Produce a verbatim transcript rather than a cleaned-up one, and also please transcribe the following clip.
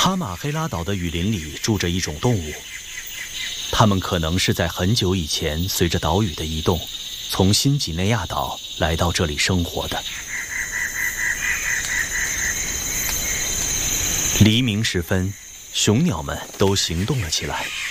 哈马黑拉岛的雨林里住着一种动物，它们可能是在很久以前随着岛屿的移动，从新几内亚岛来到这里生活的。黎明时分，雄鸟们都行动了起来。